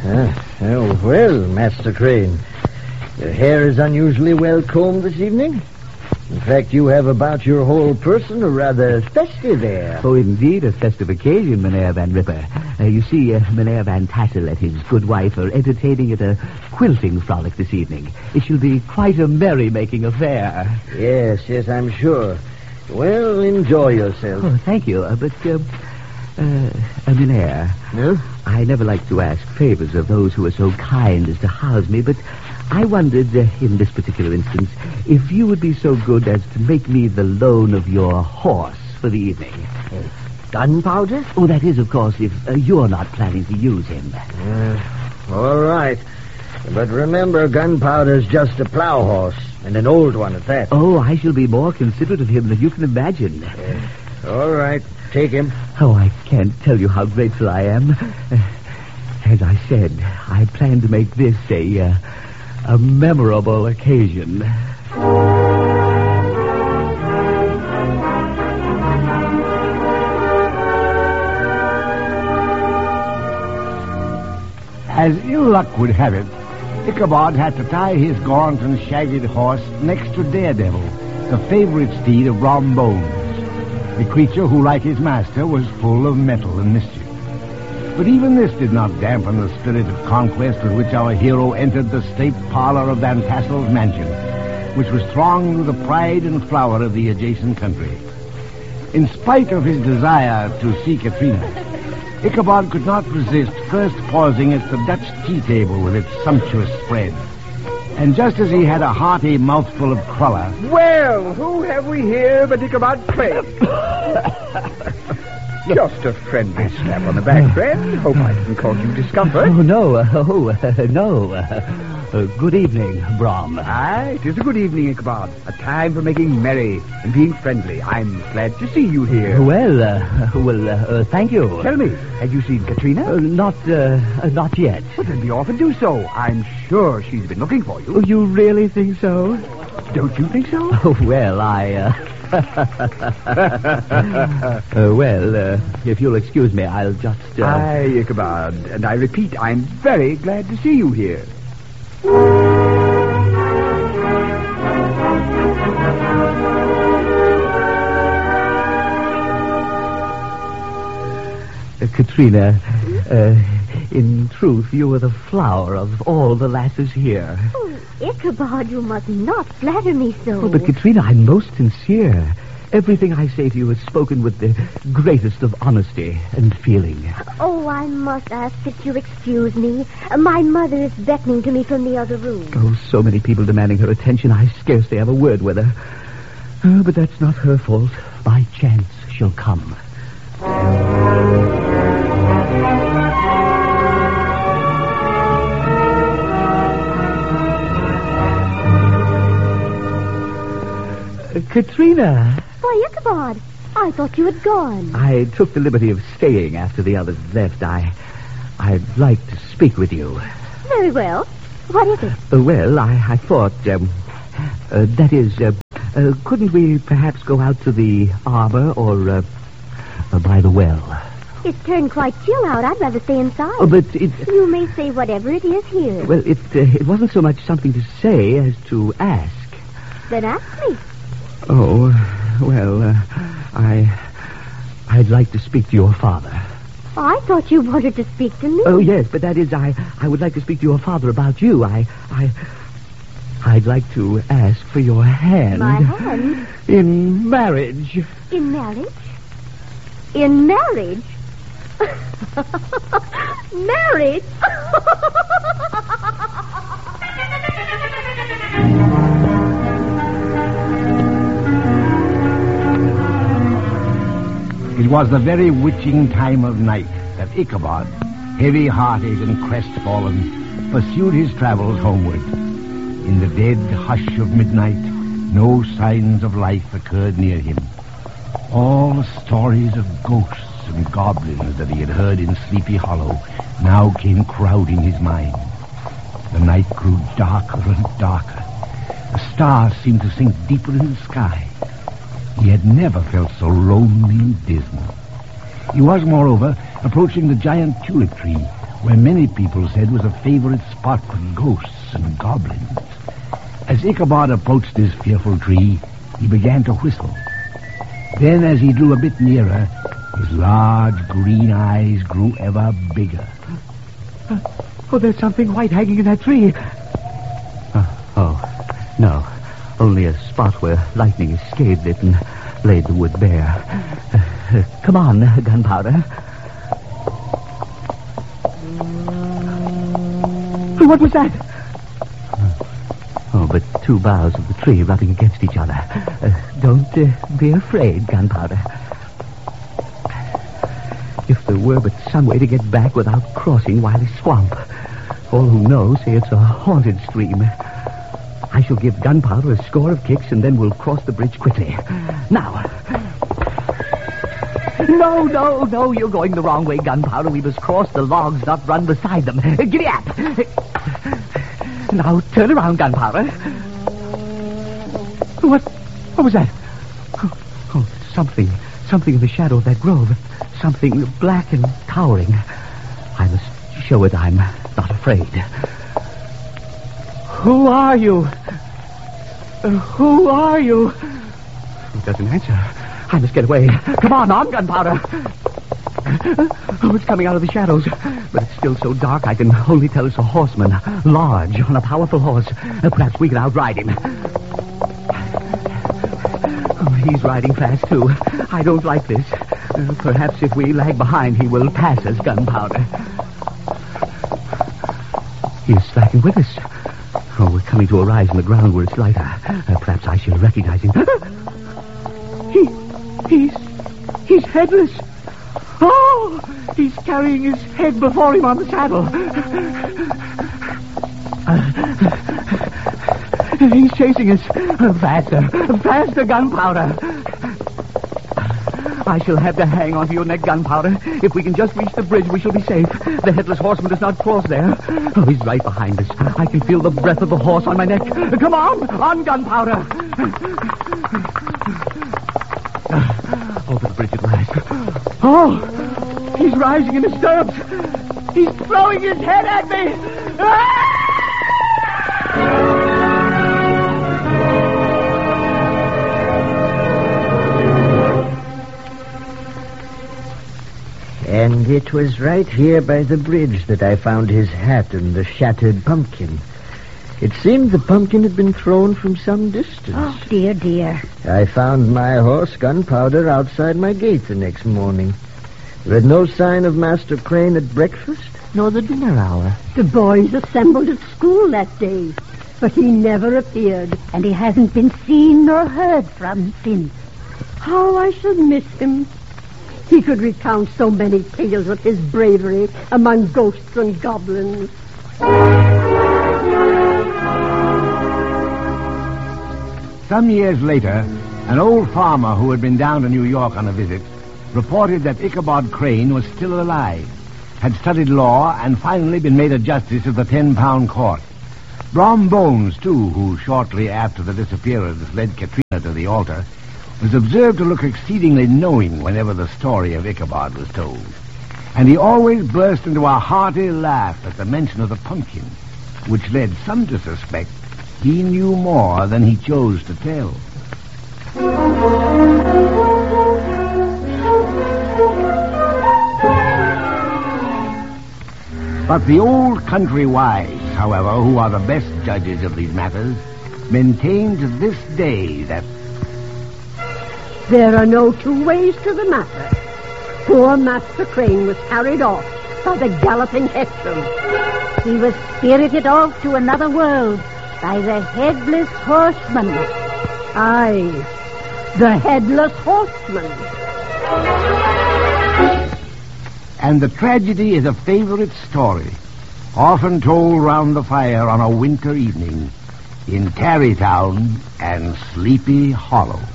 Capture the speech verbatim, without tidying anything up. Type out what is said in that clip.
Uh, oh, well, Master Crane. Your hair is unusually well combed this evening. In fact, you have about your whole person a rather festive air. Oh, indeed, a festive occasion, Mynheer Van Ripper. Uh, you see, uh, Mynheer Van Tassel and his good wife are entertaining at a quilting frolic this evening. It shall be quite a merry-making affair. Yes, yes, I'm sure. Well, enjoy yourself. Oh, thank you, uh, but, uh, uh, uh Mynheer, no? I never like to ask favors of those who are so kind as to house me, but I wondered, uh, in this particular instance, if you would be so good as to make me the loan of your horse for the evening. Uh, gunpowder? Oh, that is, of course, if uh, you're not planning to use him. Uh, all right. But remember, Gunpowder's just a plow horse, and an old one at that. Oh, I shall be more considerate of him than you can imagine. Uh, all right. Take him. Oh, I can't tell you how grateful I am. Uh, as I said, I plan to make this a... Uh, A memorable occasion. As ill luck would have it, Ichabod had to tie his gaunt and shaggy horse next to Daredevil, the favorite steed of Brom Bones, the creature who, like his master, was full of mettle and mischief. But even this did not dampen the spirit of conquest with which our hero entered the state parlor of Van Tassel's mansion, which was thronged with the pride and flower of the adjacent country. In spite of his desire to see Katrina, Ichabod could not resist first pausing at the Dutch tea table with its sumptuous spread. And just as he had a hearty mouthful of cruller... Well, who have we here but Ichabod Crane? Just a friendly slap on the back, friend. Hope I didn't cause you discomfort. Oh, no. Uh, oh, uh, no. Uh, uh, good evening, Brom. Aye, it is a good evening, Ichabod. A time for making merry and being friendly. I'm glad to see you here. Well, uh, well, uh, uh, thank you. Tell me, have you seen Katrina? Uh, not, uh, uh, not yet. Well, then be off and do so. I'm sure she's been looking for you. Oh, you really think so? Don't you think so? Oh, well, I, uh... uh, well, uh, if you'll excuse me, I'll just... Uh... Aye, Ichabod, and I repeat, I'm very glad to see you here. Uh, Katrina, uh, in truth, you are the flower of all the lasses here. Oh, Ichabod, you must not flatter me so. Oh, but Katrina, I'm most sincere. Everything I say to you is spoken with the greatest of honesty and feeling. Oh, I must ask that you excuse me. My mother is beckoning to me from the other room. Oh, so many people demanding her attention, I scarcely have a word with her. Oh, but that's not her fault. By chance, she'll come. Uh, Katrina! Why, Ichabod, I thought you had gone. I took the liberty of staying after the others left. I... I'd like to speak with you. Very well. What is it? Uh, well, I, I thought, um... Uh, that is, uh, uh... couldn't we perhaps go out to the arbor or, uh... uh by the well? It's turned quite chill out. I'd rather stay inside. Oh, but it... You may say whatever it is here. Well, it, uh, it wasn't so much something to say as to ask. Then ask me. Oh, well, uh, I... I'd like to speak to your father. I thought you wanted to speak to me. Oh, yes, but that is, I, I would like to speak to your father about you. I... I... I'd like to ask for your hand. My hand? In marriage. In marriage? In marriage? Marriage? It was the very witching time of night that Ichabod, heavy-hearted and crestfallen, pursued his travels homeward. In the dead hush of midnight, no signs of life occurred near him. All the stories of ghosts and goblins that he had heard in Sleepy Hollow now came crowding his mind. The night grew darker and darker. The stars seemed to sink deeper in the sky. He had never felt so lonely and dismal. He was, moreover, approaching the giant tulip tree, where many people said was a favorite spot for ghosts and goblins. As Ichabod approached this fearful tree, he began to whistle. Then, as he drew a bit nearer, his large green eyes grew ever bigger. Uh, oh, there's something white hanging in that tree. Uh, oh, no. Only a spot where lightning escaped it and laid the wood bare. Uh, uh, come on, Gunpowder. What was that? Oh, but two boughs of the tree rubbing against each other. Uh, don't uh, be afraid, Gunpowder. If there were but some way to get back without crossing Wiley Swamp. All who know say it's a haunted stream. I shall give Gunpowder a score of kicks, and then we'll cross the bridge quickly. Now. No, no, no, you're going the wrong way, Gunpowder. We must cross the logs, not run beside them. Uh, giddy up. Now, turn around, Gunpowder. What? What was that? Oh, oh, something. Something in the shadow of that grove. Something black and towering. I must show it I'm not afraid. Who are you? Uh, who are you? He doesn't answer. I must get away. Come on, on, Gunpowder. Oh, it's coming out of the shadows. But it's still so dark I can only tell it's a horseman. Large, on a powerful horse. Uh, perhaps we can outride him. Oh, he's riding fast, too. I don't like this. Uh, perhaps if we lag behind, he will pass us, Gunpowder. He is slacking with us. Oh, we're coming to a rise in the ground where it's lighter. Uh, perhaps I shall recognize him. he, he's, he's headless. Oh, he's carrying his head before him on the saddle. Uh, he's chasing us. Uh, faster, faster, Gunpowder. I shall have to hang onto your neck, Gunpowder. If we can just reach the bridge, we shall be safe. The headless horseman does not cross there. Oh, he's right behind us. I can feel the breath of the horse on my neck. Come on, on, Gunpowder. Over the bridge at last. Oh, he's rising in his stirrups. He's throwing his head at me. Ah! And it was right here by the bridge that I found his hat and the shattered pumpkin. It seemed the pumpkin had been thrown from some distance. Oh, dear, dear. I found my horse, Gunpowder, outside my gate the next morning. There had no sign of Master Crane at breakfast, nor the dinner hour. The boys assembled at school that day, but he never appeared, and he hasn't been seen nor heard from since. How I should miss him. He could recount so many tales of his bravery among ghosts and goblins. Some years later, an old farmer who had been down to New York on a visit reported that Ichabod Crane was still alive, had studied law, and finally been made a justice of the ten-pound court. Brom Bones, too, who shortly after the disappearance led Katrina to the altar, was observed to look exceedingly knowing whenever the story of Ichabod was told. And he always burst into a hearty laugh at the mention of the pumpkin, which led some to suspect he knew more than he chose to tell. But the old country wise, however, who are the best judges of these matters, maintain to this day that there are no two ways to the matter. Poor Master Crane was carried off by the galloping Hexam. He was spirited off to another world by the headless horseman. Aye, the headless horseman. And the tragedy is a favorite story, often told round the fire on a winter evening in Tarrytown and Sleepy Hollow.